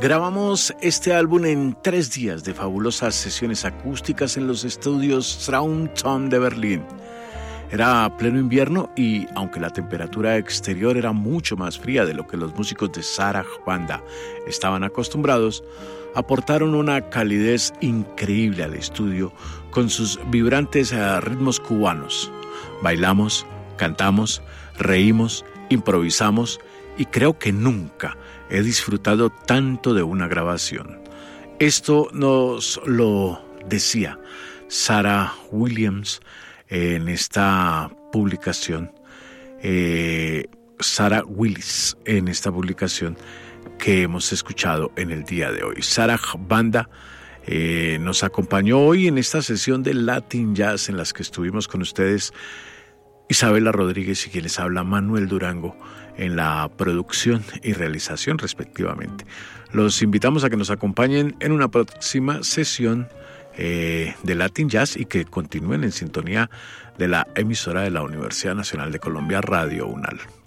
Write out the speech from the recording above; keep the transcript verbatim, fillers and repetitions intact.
Grabamos este álbum en tres días de fabulosas sesiones acústicas en los estudios Traumton de Berlín. Era pleno invierno y, aunque la temperatura exterior era mucho más fría de lo que los músicos de Sarah Banda estaban acostumbrados, aportaron una calidez increíble al estudio con sus vibrantes ritmos cubanos. Bailamos, cantamos, reímos, improvisamos y creo que nunca he disfrutado tanto de una grabación. Esto nos lo decía Sarah Williams en esta publicación, eh, Sarah Willis en esta publicación que hemos escuchado en el día de hoy. Sarah Banda eh, nos acompañó hoy en esta sesión de Latin Jazz en las que estuvimos con ustedes Isabela Rodríguez y quien les habla Manuel Durango en la producción y realización respectivamente. Los invitamos a que nos acompañen en una próxima sesión eh, de Latin Jazz y que continúen en sintonía de la emisora de la Universidad Nacional de Colombia, Radio UNAL.